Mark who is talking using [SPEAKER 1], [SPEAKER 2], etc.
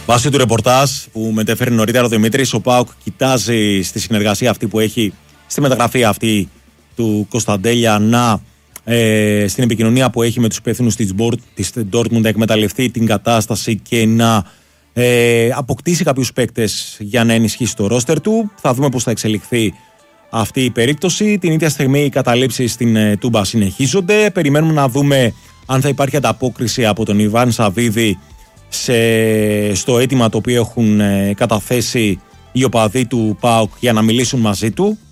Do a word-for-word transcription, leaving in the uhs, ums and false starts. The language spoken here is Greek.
[SPEAKER 1] Βάσει του ρεπορτάζ που μετέφερε νωρίτερα ο Δημήτρης, ο ΠΑΟΚ κοιτάζει στη συνεργασία αυτή που έχει, στη μεταγραφή αυτή του Κωνσταντέλια, να ε, στην επικοινωνία που έχει με τους υπεύθυνους της Dortmund να εκμεταλλευτεί την κατάσταση και να ε, αποκτήσει κάποιους παίκτες για να ενισχύσει το ρόστερ του. Θα δούμε πώς θα εξελιχθεί αυτή η περίπτωση. Την ίδια στιγμή οι καταλήψεις στην ε, Τούμπα συνεχίζονται. Περιμένουμε να δούμε αν θα υπάρχει ανταπόκριση από τον Ιβάν Σαββίδη σε, στο αίτημα το οποίο έχουν ε, καταθέσει οι οπαδοί του ΠΑΟΚ για να μιλήσουν μαζί του.